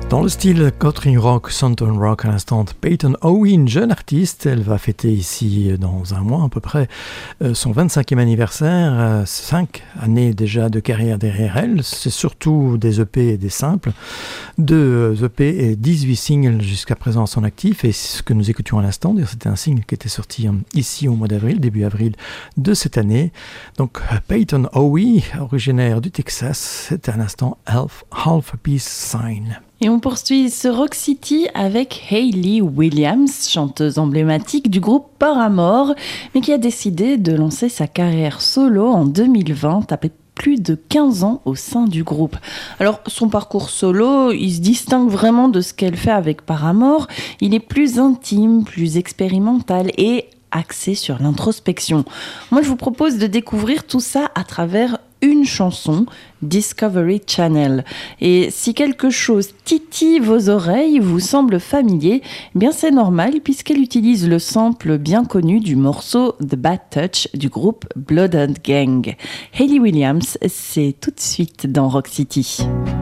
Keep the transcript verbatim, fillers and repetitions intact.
Dans le style country rock, Southern rock, à l'instant, Peyton Owen, jeune artiste, elle va fêter ici dans un mois à peu près son vingt-cinquième anniversaire, cinq années déjà de carrière derrière elle. C'est surtout des E P et des simples, deux E P et dix-huit singles jusqu'à présent à son actif. Et ce que nous écoutions à l'instant, c'était un single qui était sorti ici au mois d'avril, début avril de cette année. Donc Peyton Owen, originaire du Texas, c'était à l'instant Half, Half a Peace Sign. Et on poursuit ce Rock City avec Hayley Williams, chanteuse emblématique du groupe Paramore, mais qui a décidé de lancer sa carrière solo en deux mille vingt, après plus de quinze ans au sein du groupe. Alors, son parcours solo, il se distingue vraiment de ce qu'elle fait avec Paramore. Il est plus intime, plus expérimental et axé sur l'introspection. Moi, je vous propose de découvrir tout ça à travers une chanson, Discovery Channel. Et si quelque chose titille vos oreilles, vous semble familier, eh bien c'est normal puisqu'elle utilise le sample bien connu du morceau The Bad Touch du groupe Blood and Gang. Hayley Williams, c'est tout de suite dans Rock City.